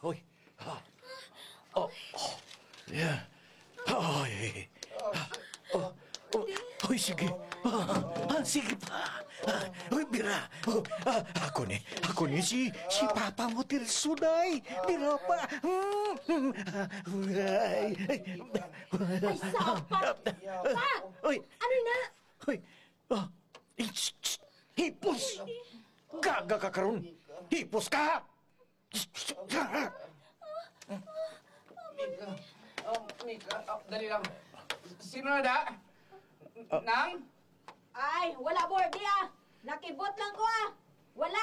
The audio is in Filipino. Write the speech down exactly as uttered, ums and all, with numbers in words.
Hoy. Ah. Oh, oh. Yeah. Ay. Oh, oh, oh, sige. Ah, ah, sige pa. Ah, Uy, Bira. Oh, ah, ako ni, ako ni si, si Papa mo Tirsunay. Bira pa. Hmm, Ay, ay, Ay, sapat! Pa! Uy, Ano na? uy. Ah, eh, tsk, tsk, hipos. Gaga ka karon. Hipos ka. Mika. Oh, Mika. Oh, dali lang. Sino na da? Nang? Ay, wala board ah! Nakibot lang ko ah! Wala